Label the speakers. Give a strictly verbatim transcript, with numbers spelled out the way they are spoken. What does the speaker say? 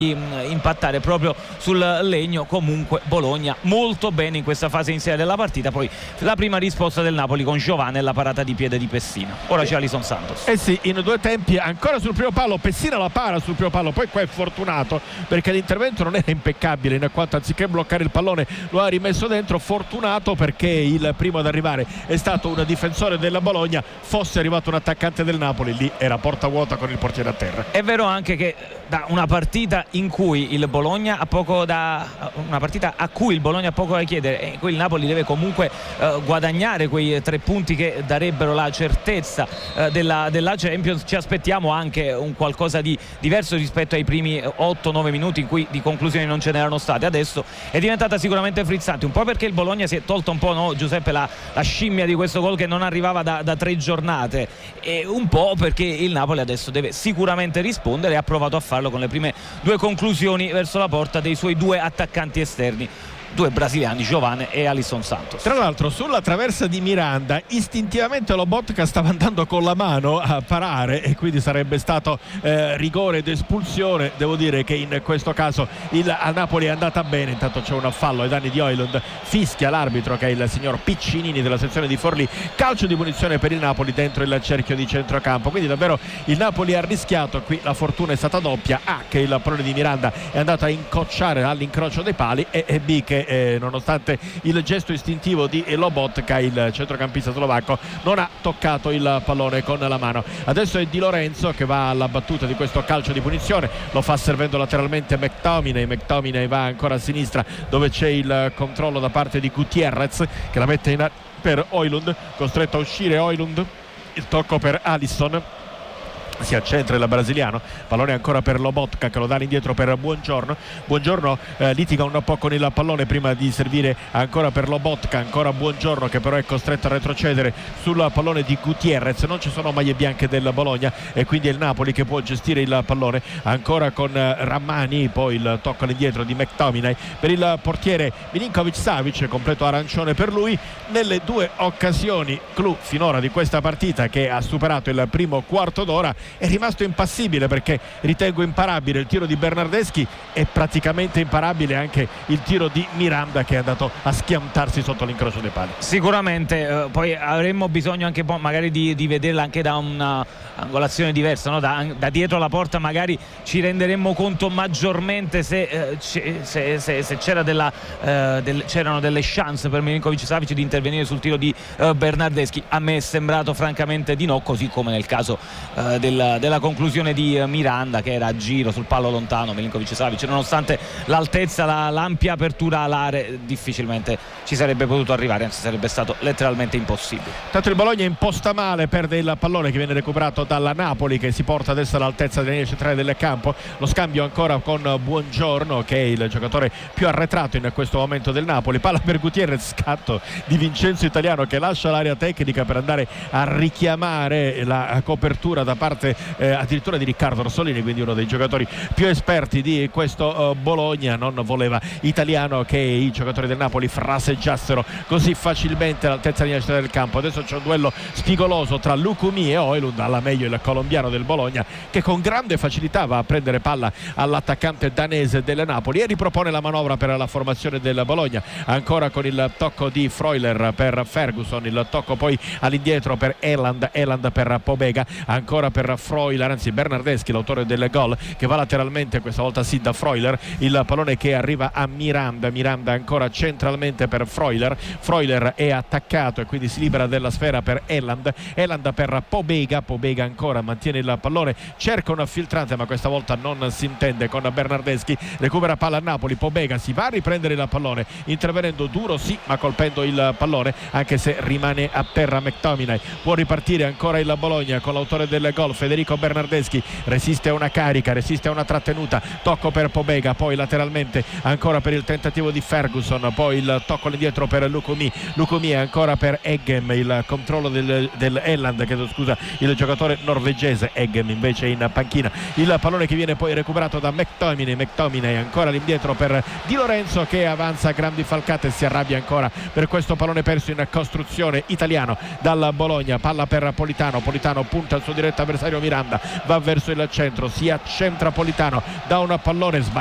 Speaker 1: impattare proprio sul legno. Comunque Bologna molto bene in questa fase iniziale della partita, poi la prima risposta del Napoli con Giovane e la parata di piede di Pessina. Ora c'è Alisson Santos.
Speaker 2: Eh sì, in due tempi ancora sul primo palo, Pessina la para sul primo palo, poi qua è fortunato perché l'intervento non era impeccabile, in quanto anziché bloccare il pallone lo ha rimesso dentro. Fortunato perché il primo ad arrivare è stato un difensore della Bologna, fosse arrivato un attaccante del Napoli lì era porta vuota con il portiere a terra.
Speaker 1: È vero anche che da una partita in cui il Bologna ha poco da una partita a cui il Bologna ha poco da chiedere e in cui il Napoli deve comunque eh, guadagnare quei tre punti che darebbero la certezza eh, della, della Champions, ci aspettiamo anche un qualcosa di diverso rispetto ai primi otto nove minuti in cui di conclusioni non ce n'erano state. Adesso è diventata sicuramente frizzante, un po' perché il Bologna si è tolto un po', no, Giuseppe, la, la scimmia di questo gol che non arrivava da, da tre giornate, e un po' perché il Napoli adesso deve sicuramente rispondere e ha provato a farlo con le prime due conclusioni verso la porta dei suoi due attaccanti esterni, due brasiliani, Giovane e Alisson Santos.
Speaker 2: Tra l'altro sulla traversa di Miranda istintivamente Lobotka stava andando con la mano a parare e quindi sarebbe stato eh, rigore ed espulsione. Devo dire che in questo caso il, a Napoli è andata bene. Intanto c'è un fallo ai danni di Højlund, fischia l'arbitro che è il signor Piccinini della sezione di Forlì, calcio di punizione per il Napoli dentro il cerchio di centrocampo. Quindi davvero il Napoli ha rischiato, qui la fortuna è stata doppia: A, che il pallone di Miranda è andato a incrociare all'incrocio dei pali, e, e B, che Eh, nonostante il gesto istintivo di Lobotka il centrocampista slovacco non ha toccato il pallone con la mano. Adesso è Di Lorenzo che va alla battuta di questo calcio di punizione, lo fa servendo lateralmente McTominay. McTominay va ancora a sinistra dove c'è il controllo da parte di Gutierrez che la mette in a- per Højlund, costretto a uscire Højlund, il tocco per Alisson, si accentra il brasiliano, pallone ancora per Lobotka che lo dà indietro per Buongiorno. Buongiorno eh, litiga un po' con il pallone prima di servire ancora per Lobotka, ancora Buongiorno che però è costretto a retrocedere sul pallone di Gutierrez. Non ci sono maglie bianche del Bologna e quindi è il Napoli che può gestire il pallone ancora con eh, Rammani, poi il tocco all'indietro di McTominay per il portiere Milinkovic Savic, completo arancione per lui. Nelle due occasioni clou finora di questa partita, che ha superato il primo quarto d'ora, è rimasto impassibile, perché ritengo imparabile il tiro di Bernardeschi e praticamente imparabile anche il tiro di Miranda che è andato a schiantarsi sotto l'incrocio dei pali.
Speaker 1: Sicuramente eh, poi avremmo bisogno anche magari di, di vederla anche da un'angolazione diversa, no? da, da dietro la porta magari ci renderemmo conto maggiormente se, eh, se, se, se c'era della, eh, del, c'erano delle chance per Milinkovic Savic di intervenire sul tiro di eh, Bernardeschi. A me è sembrato francamente di no, così come nel caso eh, del della conclusione di Miranda che era a giro sul palo lontano. Milinkovic Savic, nonostante l'altezza, la, l'ampia apertura alare, difficilmente ci sarebbe potuto arrivare, anzi sarebbe stato letteralmente impossibile.
Speaker 2: Tanto il Bologna imposta male, perde il pallone che viene recuperato dalla Napoli, che si porta adesso all'altezza della linea centrale del campo. Lo scambio ancora con Buongiorno che è il giocatore più arretrato in questo momento del Napoli. Palla per Gutierrez, scatto di Vincenzo Italiano che lascia l'area tecnica per andare a richiamare la copertura da parte Eh, addirittura di Riccardo Orsolini, quindi uno dei giocatori più esperti di questo eh, Bologna. Non voleva Italiano che i giocatori del Napoli fraseggiassero così facilmente all'altezza di del campo. Adesso c'è un duello spigoloso tra Lukumi e Højlund, alla meglio il colombiano del Bologna che con grande facilità va a prendere palla all'attaccante danese del Napoli e ripropone la manovra per la formazione del Bologna, ancora con il tocco di Freuler per Ferguson, il tocco poi all'indietro per Eland, Eland per Pobega, ancora per Freuler, anzi Bernardeschi l'autore del gol, che va lateralmente, questa volta sì da Freuler, il pallone che arriva a Miranda, Miranda ancora centralmente per Freuler, Freuler è attaccato e quindi si libera della sfera per Eland, Eland per Pobega, Pobega ancora mantiene il pallone, cerca un filtrante ma questa volta non si intende con Bernardeschi, recupera palla a Napoli, Pobega si va a riprendere il pallone intervenendo duro sì ma colpendo il pallone, anche se rimane a terra McTominay. Può ripartire ancora il Bologna con l'autore del gol Federico Bernardeschi, resiste a una carica, resiste a una trattenuta, tocco per Pobega, poi lateralmente ancora per il tentativo di Ferguson, poi il tocco all'indietro per Lukumi, Lukumi ancora per Eggem, il controllo del, del Eland, chiedo scusa, il giocatore norvegese, Eggem invece in panchina, il pallone che viene poi recuperato da McTominay, McTominay ancora all'indietro per Di Lorenzo che avanza a grandi falcate e si arrabbia ancora per questo pallone perso in costruzione italiano dal Bologna, palla per Politano, Politano punta il suo diretto avversario l'avversario Miranda va verso il centro, si accentra Politano, da un pallone sbagliato